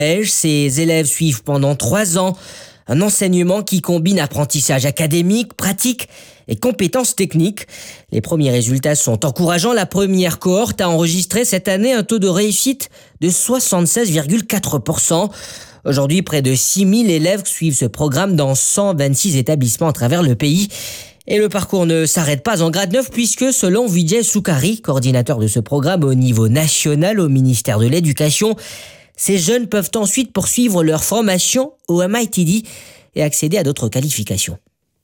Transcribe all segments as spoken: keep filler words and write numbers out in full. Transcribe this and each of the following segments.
Ces élèves suivent pendant trois ans un enseignement qui combine apprentissage académique, pratique et compétences techniques. Les premiers résultats sont encourageants. La première cohorte a enregistré cette année un taux de réussite de soixante-seize virgule quatre pour cent. Aujourd'hui, près de six mille élèves suivent ce programme dans cent vingt-six établissements à travers le pays. Et le parcours ne s'arrête pas en grade neuf puisque, selon Vijay Sukari, coordinateur de ce programme au niveau national au ministère de l'Éducation, ces jeunes peuvent ensuite poursuivre leur formation au M I T D et accéder à d'autres qualifications.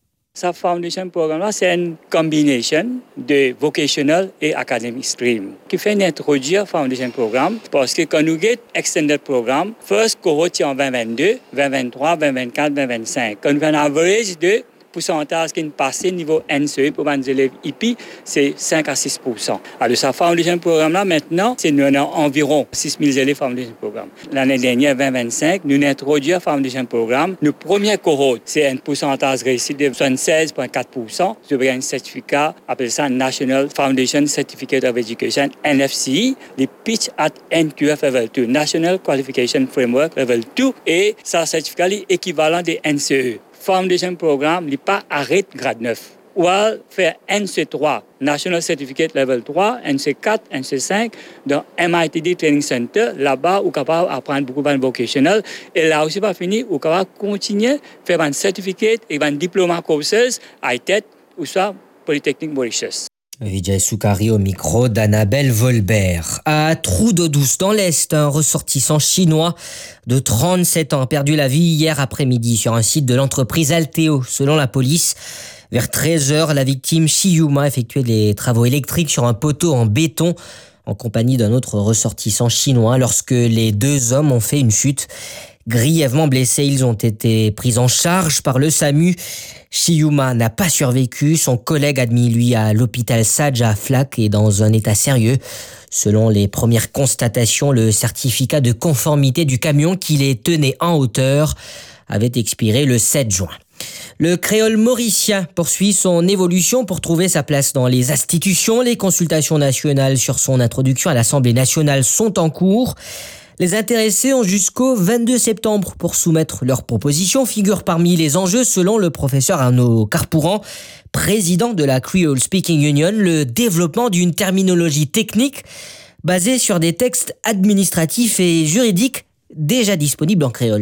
Ce foundation programme-là, c'est une combinaison de vocational et academic stream qui fait introduire le foundation programme parce que quand nous avons extended programme, first cohort en vingt vingt-deux, vingt vingt-trois, vingt vingt-quatre, vingt vingt-cinq. Quand nous avons un average de pourcentage qui est passé niveau N C E pour les élèves I P I, c'est cinq à six pour cent. Alors, ce foundation programme-là, maintenant, c'est nous avons environ six mille élèves foundation programme. L'année dernière, vingt vingt-cinq, nous avons introduit le foundation programme. Notre première cohorte, c'est un pourcentage réussi de soixante-seize virgule quatre pour cent. Nous avons un certificat, appelé ça National Foundation Certificate of Education, N F C E, le pitch at N Q F Level deux, National Qualification Framework Level deux, et ce certificat est équivalent de N C E. Foundation Programme n'est pas arrêté grade neuf. Ou faire N C trois, National Certificate Level trois, N C quatre, N C cinq, dans M I T D Training Center. Là-bas, vous êtes capable d'apprendre beaucoup de vocational. Et là aussi, pas fini, vous êtes capable de continuer à faire un certificate et un diplôme en courses à I T E T ou soit Polytechnique Mauritius. Vijay Sukari au micro d'Annabelle Volbert. À Trou d'eau douce dans l'Est, un ressortissant chinois de trente-sept ans a perdu la vie hier après-midi sur un site de l'entreprise Alteo. Selon la police, vers treize heures, la victime Shiyuma effectuait des travaux électriques sur un poteau en béton en compagnie d'un autre ressortissant chinois lorsque les deux hommes ont fait une chute. Grièvement blessés, ils ont été pris en charge par le SAMU. Shiyuma n'a pas survécu. Son collègue admis, lui, à l'hôpital Saj à Flak est dans un état sérieux. Selon les premières constatations, le certificat de conformité du camion qui les tenait en hauteur avait expiré le sept juin. Le créole mauricien poursuit son évolution pour trouver sa place dans les institutions. Les consultations nationales sur son introduction à l'Assemblée nationale sont en cours. Les intéressés ont jusqu'au vingt-deux septembre pour soumettre leurs propositions. Figure parmi les enjeux, selon le professeur Arnaud Carpouran, président de la Creole Speaking Union, le développement d'une terminologie technique basée sur des textes administratifs et juridiques déjà disponibles en créole.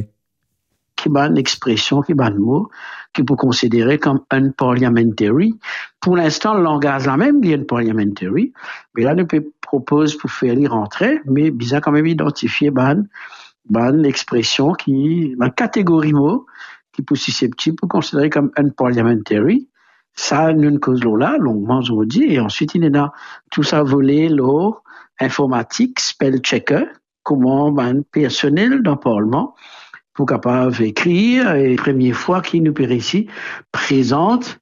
Qui bat une expression, qui bat un mot, qui peut considérer comme un parliamentary. Pour l'instant, le langage là même, il y a un parliamentary. Mais là, nous propose pour faire y rentrer, mais bizarre quand même identifier ban, ban l'expression qui, une catégorie mot, qui peut susceptible pour considérer comme un parliamentary. Ça, nous une cause là, longuement, je vous dis, et ensuite, il y a tout ça volé, l'eau, informatique, spell checker, comment, ban, personnel dans le Parlement, pour capable d'écrire, et première fois qu'il nous peut ici, présente,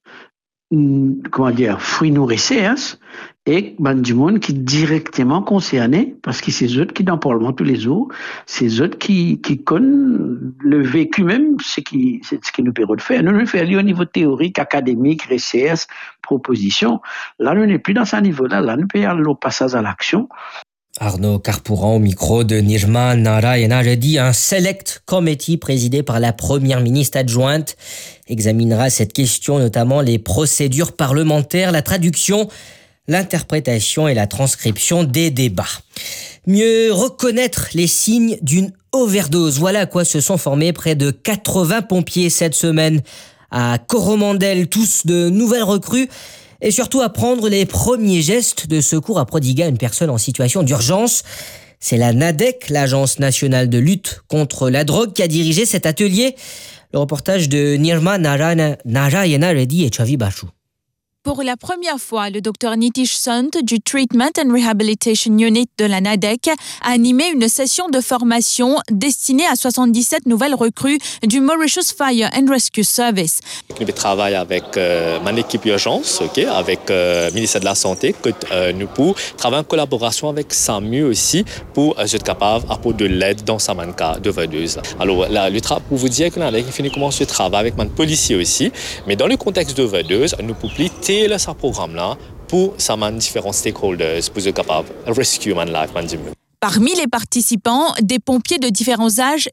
comment dire, fruits nourrissés, hein, et ben, du monde qui est directement concerné, parce que c'est eux qui dans le Parlement tous les jours, c'est eux qui, qui connaissent le vécu même, ce qui, c'est ce qui nous permet de faire. Nous, nous faisons au niveau théorique, académique, recherche, proposition. Là, nous n'est plus dans ce niveau-là. Là, nous pouvons aller au passage à l'action. Arnaud Carpouran au micro de Nirma Narayana Reddy. Un select committee présidé par la première ministre adjointe examinera cette question, notamment les procédures parlementaires, la traduction, l'interprétation et la transcription des débats. Mieux reconnaître les signes d'une overdose. Voilà à quoi se sont formés près de quatre-vingts pompiers cette semaine à Coromandel, tous de nouvelles recrues. Et surtout apprendre les premiers gestes de secours à prodiguer à une personne en situation d'urgence. C'est la NADEC, l'Agence nationale de lutte contre la drogue, qui a dirigé cet atelier. Le reportage de Nirma Narayana Reddy et Chavi Bachou. Pour la première fois, le docteur Nitish Sant du Treatment and Rehabilitation Unit de la NADEC a animé une session de formation destinée à soixante-dix-sept nouvelles recrues du Mauritius Fire and Rescue Service. Nous travaillons avec euh, mon équipe urgence, okay, avec le euh, ministère de la Santé, que euh, nous pouvons travailler en collaboration avec SAMU aussi pour être capables d'apporter de l'aide dans sa cas de overdose. Alors, là, le tra- pour vous dire que la NADEC finit commencer à travailler avec mon policier aussi, mais dans le contexte d'overdose, nous pouvons et ce programme-là pour ça différents stakeholders pour être capable de rescue man life man. Parmi les participants, des pompiers de différents âges